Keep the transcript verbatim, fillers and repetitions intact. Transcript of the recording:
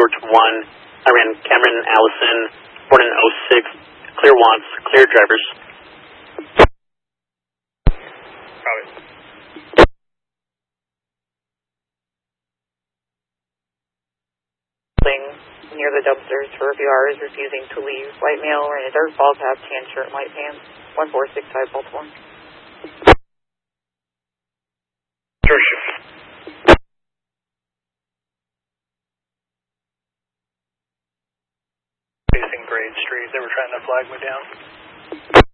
George one. I ran Cameron Allison, born in oh six. Clear wants, clear drivers. Copy. Near the dumpsters for a few hours, refusing to leave. White male wearing a dark ball cap, tan shirt, and white pants. one four six five Baltimore. George. Facing Grade Street. They were trying to flag me down.